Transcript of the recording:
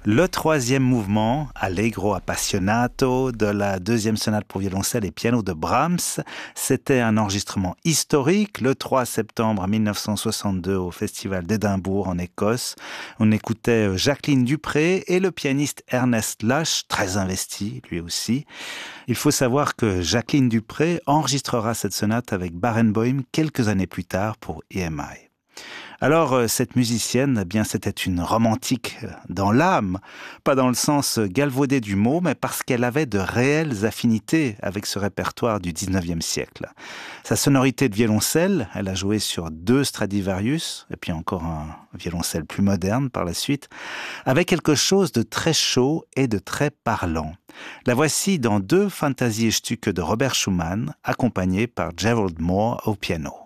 Le troisième mouvement, Allegro appassionato, de la deuxième sonate pour violoncelle et piano de Brahms, c'était un enregistrement historique le 3 septembre 1962 au Festival d'Édimbourg en Écosse. On écoutait Jacqueline Dupré et le pianiste Ernest Lush, très investi lui aussi. Il faut savoir que Jacqueline Dupré enregistrera cette sonate avec Barenboim quelques années plus tard pour EMI. Alors, cette musicienne, eh bien, c'était une romantique dans l'âme, pas dans le sens galvaudé du mot, mais parce qu'elle avait de réelles affinités avec ce répertoire du 19e siècle. Sa sonorité de violoncelle, elle a joué sur 2 Stradivarius, et puis encore un violoncelle plus moderne par la suite, avait quelque chose de très chaud et de très parlant. La voici dans 2 Fantasiestücke de Robert Schumann, accompagnée par Gerald Moore au piano.